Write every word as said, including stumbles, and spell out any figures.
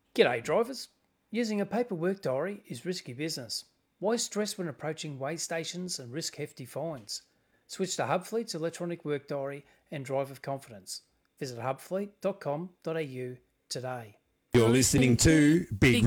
G'day drivers. Using a paper work diary is risky business. Why stress when approaching weigh stations and risk hefty fines? Switch to Hubfleet's electronic work diary and drive with confidence. Visit hubfleet dot com dot a u today. You're listening to Big